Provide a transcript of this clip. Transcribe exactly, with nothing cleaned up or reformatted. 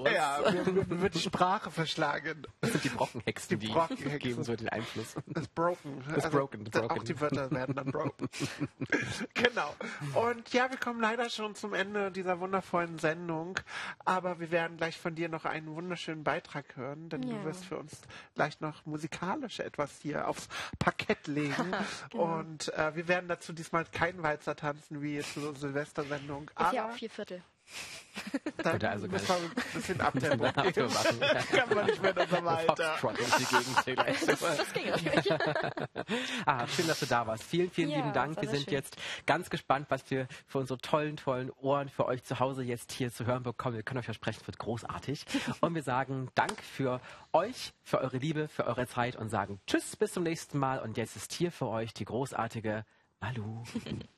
Boris. Ja, mir, mir wird die Sprache verschlagen. Das sind die Brockenhexen, Die die, Brockenhexen. geben so den Einfluss. Das Broken. Das Broken, das Broken. Auch die Wörter werden dann broken. Genau. Und ja, wir kommen leider schon zum Ende dieser wundervollen Sendung. Aber wir werden gleich von dir noch einen wunderschönen Beitrag hören, denn Ja. du wirst für uns gleich noch musikalisch etwas hier aufs Parkett legen. Genau. Und äh, wir werden dazu diesmal kein Walzer tanzen wie zur Silvestersendung. Ist ja Aber auch vier Viertel. dann Könnte also müssen gar wir ein bisschen Abtempo Abtempo gehen. machen. Kann man nicht mehr in unserem Alter. Foxtrot um die Gegend hier gleich. Das ging natürlich. Ah, schön, dass du da warst. Vielen, vielen Ja, lieben Dank. war Wir sehr sind schön. jetzt ganz gespannt, was wir für unsere tollen, tollen Ohren für euch zu Hause jetzt hier zu hören bekommen. Wir können euch versprechen, es wird großartig. Und wir sagen Dank für euch, für eure Liebe, für eure Zeit und sagen Tschüss, bis zum nächsten Mal. Und jetzt ist hier für euch die großartige Malu.